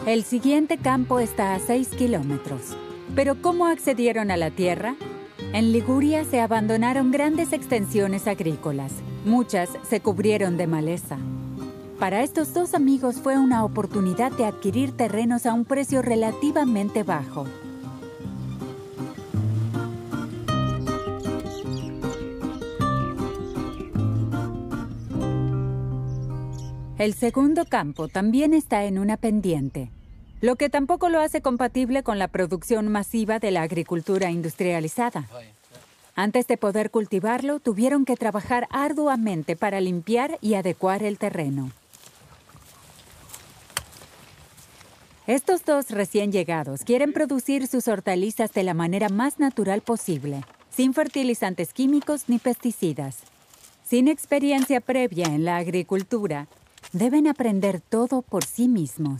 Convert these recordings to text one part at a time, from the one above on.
El siguiente campo está a 6 kilómetros. ¿Pero cómo accedieron a la tierra? En Liguria se abandonaron grandes extensiones agrícolas. Muchas se cubrieron de maleza. Para estos dos amigos fue una oportunidad de adquirir terrenos a un precio relativamente bajo. El segundo campo también está en una pendiente, lo que tampoco lo hace compatible con la producción masiva de la agricultura industrializada. Antes de poder cultivarlo, tuvieron que trabajar arduamente para limpiar y adecuar el terreno. Estos dos recién llegados quieren producir sus hortalizas de la manera más natural posible, sin fertilizantes químicos ni pesticidas. Sin experiencia previa en la agricultura, deben aprender todo por sí mismos.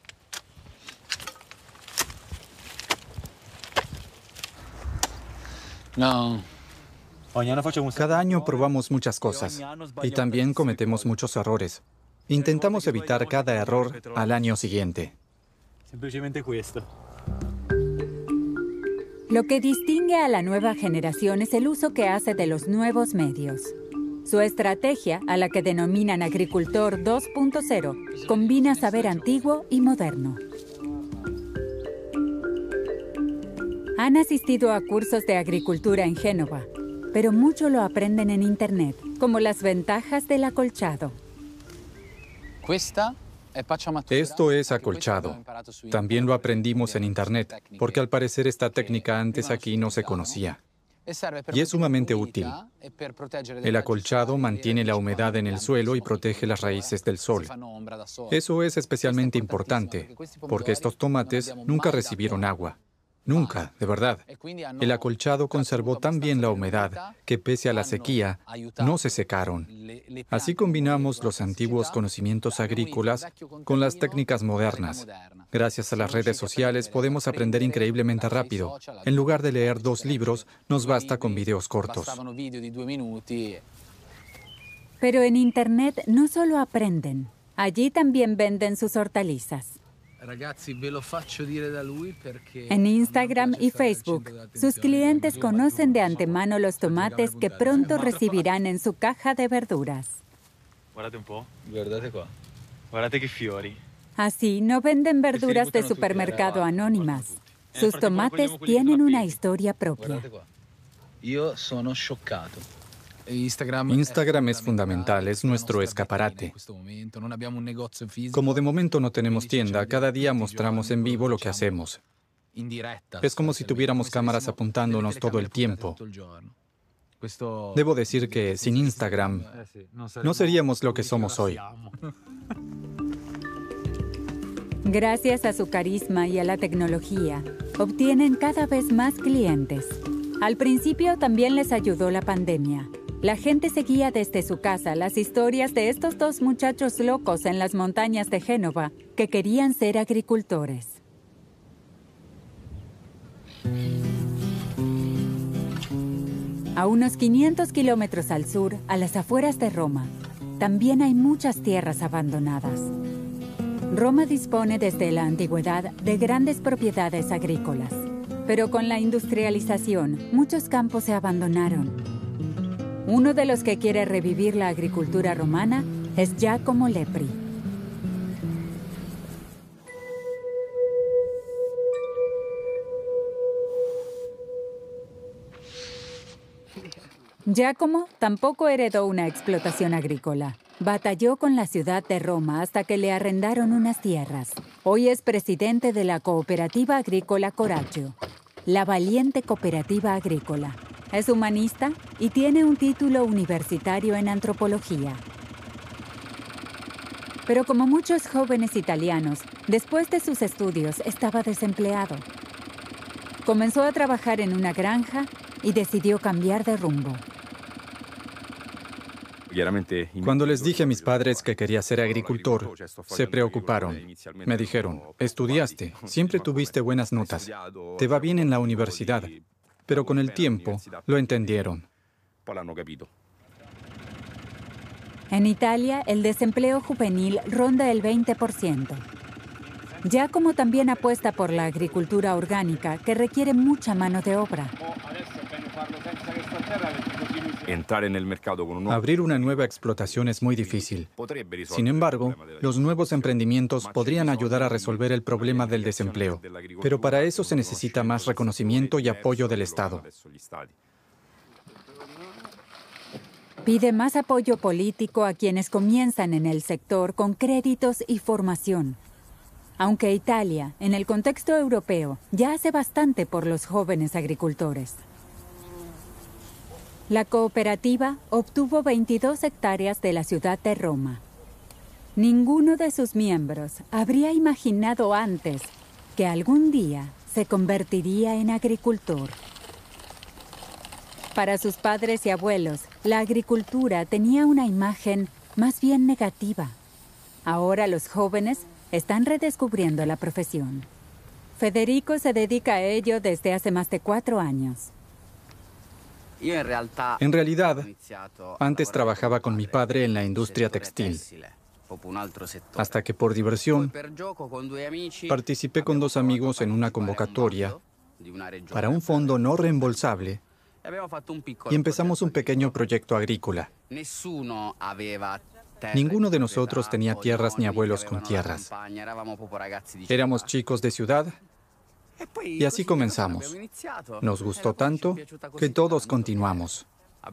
No. Cada año probamos muchas cosas y también cometemos muchos errores. Intentamos evitar cada error al año siguiente. Lo que distingue a la nueva generación es el uso que hace de los nuevos medios. Su estrategia, a la que denominan Agricultor 2.0, combina saber antiguo y moderno. Han asistido a cursos de agricultura en Génova, pero mucho lo aprenden en Internet, como las ventajas del acolchado. Esto es acolchado. También lo aprendimos en Internet, porque al parecer esta técnica antes aquí no se conocía. Y es sumamente útil. El acolchado mantiene la humedad en el suelo y protege las raíces del sol. Eso es especialmente importante, porque estos tomates nunca recibieron agua. Nunca, de verdad. El acolchado conservó tan bien la humedad que, pese a la sequía, no se secaron. Así combinamos los antiguos conocimientos agrícolas con las técnicas modernas. Gracias a las redes sociales podemos aprender increíblemente rápido. En lugar de leer 2 libros, nos basta con videos cortos. Pero en Internet no solo aprenden, allí también venden sus hortalizas. En Instagram y Facebook, sus clientes conocen de antemano los tomates que pronto recibirán en su caja de verduras. Así, no venden verduras de supermercado anónimas. Sus tomates tienen una historia propia. Instagram es fundamental, es nuestro escaparate. Como de momento no tenemos tienda, cada día mostramos en vivo lo que hacemos. Es como si tuviéramos cámaras apuntándonos todo el tiempo. Debo decir que sin Instagram no seríamos lo que somos hoy. Gracias a su carisma y a la tecnología, obtienen cada vez más clientes. Al principio también les ayudó la pandemia. La gente seguía desde su casa las historias de estos dos muchachos locos en las montañas de Génova que querían ser agricultores. A unos 500 kilómetros al sur, a las afueras de Roma, también hay muchas tierras abandonadas. Roma dispone desde la antigüedad de grandes propiedades agrícolas, pero con la industrialización, muchos campos se abandonaron. Uno de los que quiere revivir la agricultura romana es Giacomo Lepri. Giacomo tampoco heredó una explotación agrícola. Batalló con la ciudad de Roma hasta que le arrendaron unas tierras. Hoy es presidente de la cooperativa agrícola Coraggio, la valiente cooperativa agrícola. Es humanista y tiene un título universitario en antropología. Pero como muchos jóvenes italianos, después de sus estudios estaba desempleado. Comenzó a trabajar en una granja y decidió cambiar de rumbo. Cuando les dije a mis padres que quería ser agricultor, se preocuparon. Me dijeron, estudiaste, siempre tuviste buenas notas, te va bien en la universidad. Pero con el tiempo lo entendieron. En Italia, el desempleo juvenil ronda el 20%. Giacomo también apuesta por la agricultura orgánica, que requiere mucha mano de obra. Entrar en el mercado con un nuevo... Abrir una nueva explotación es muy difícil. Sin embargo, los nuevos emprendimientos podrían ayudar a resolver el problema del desempleo. Pero para eso se necesita más reconocimiento y apoyo del Estado. Pide más apoyo político a quienes comienzan en el sector con créditos y formación. Aunque Italia, en el contexto europeo, ya hace bastante por los jóvenes agricultores. La cooperativa obtuvo 22 hectáreas de la ciudad de Roma. Ninguno de sus miembros habría imaginado antes que algún día se convertiría en agricultor. Para sus padres y abuelos, la agricultura tenía una imagen más bien negativa. Ahora los jóvenes están redescubriendo la profesión. Federico se dedica a ello desde hace más de 4 años. En realidad, antes trabajaba con mi padre en la industria textil, hasta que por diversión participé con 2 amigos en una convocatoria para un fondo no reembolsable y empezamos un pequeño proyecto agrícola. Ninguno de nosotros tenía tierras ni abuelos con tierras. Éramos chicos de ciudad y así comenzamos. Nos gustó tanto que todos continuamos.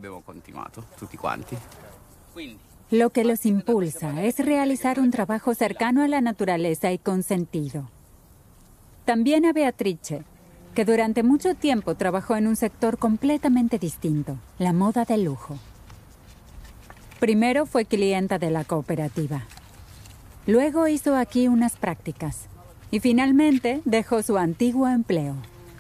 Lo que los impulsa es realizar un trabajo cercano a la naturaleza y con sentido. También a Beatrice, que durante mucho tiempo trabajó en un sector completamente distinto, la moda de lujo. Primero fue clienta de la cooperativa. Luego hizo aquí unas prácticas. Y finalmente dejó su antiguo empleo.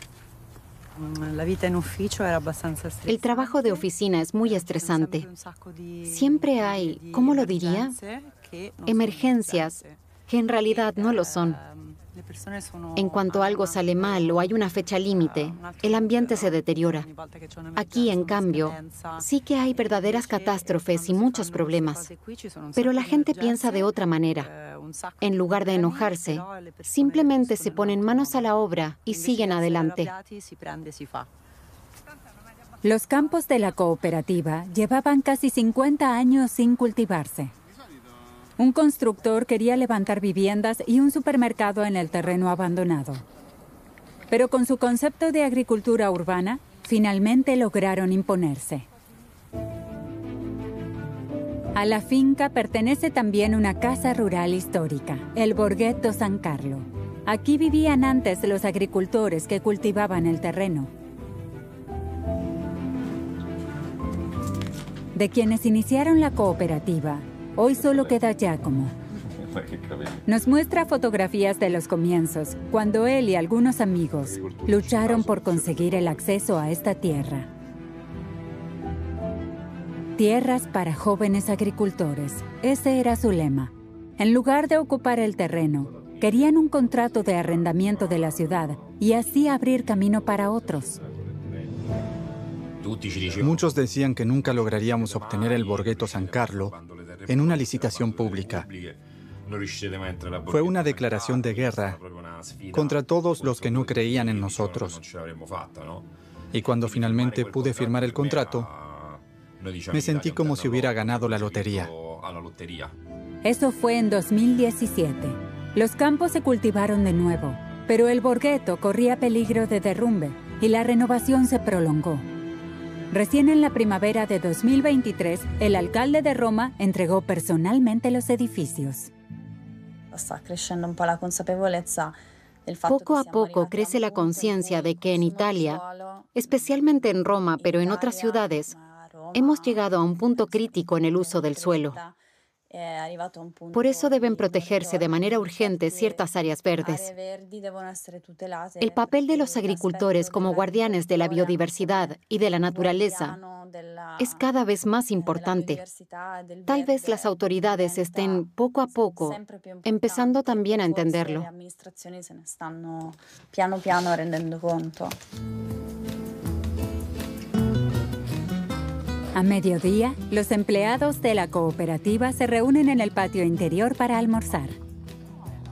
El trabajo de oficina es muy estresante. Siempre hay, ¿cómo lo diría? Emergencias, que en realidad no lo son. En cuanto algo sale mal o hay una fecha límite, el ambiente se deteriora. Aquí, en cambio, sí que hay verdaderas catástrofes y muchos problemas. Pero la gente piensa de otra manera. En lugar de enojarse, simplemente se ponen manos a la obra y siguen adelante. Los campos de la cooperativa llevaban casi 50 años sin cultivarse. Un constructor quería levantar viviendas y un supermercado en el terreno abandonado. Pero con su concepto de agricultura urbana, finalmente lograron imponerse. A la finca pertenece también una casa rural histórica, el Borghetto San Carlo. Aquí vivían antes los agricultores que cultivaban el terreno. De quienes iniciaron la cooperativa, hoy solo queda Giacomo. Nos muestra fotografías de los comienzos, cuando él y algunos amigos lucharon por conseguir el acceso a esta tierra. Tierras para jóvenes agricultores. Ese era su lema. En lugar de ocupar el terreno, querían un contrato de arrendamiento de la ciudad y así abrir camino para otros. Muchos decían que nunca lograríamos obtener el Borghetto San Carlo en una licitación pública. Fue una declaración de guerra contra todos los que no creían en nosotros. Y cuando finalmente pude firmar el contrato, me sentí como si hubiera ganado la lotería. Eso fue en 2017. Los campos se cultivaron de nuevo, pero el Borghetto corría peligro de derrumbe y la renovación se prolongó. Recién en la primavera de 2023, el alcalde de Roma entregó personalmente los edificios. Poco a poco crece la conciencia de que en Italia, especialmente en Roma, pero en otras ciudades, hemos llegado a un punto crítico en el uso del suelo. Por eso deben protegerse de manera urgente ciertas áreas verdes. El papel de los agricultores como guardianes de la biodiversidad y de la naturaleza es cada vez más importante. Tal vez las autoridades estén poco a poco empezando también a entenderlo. A mediodía, los empleados de la cooperativa se reúnen en el patio interior para almorzar.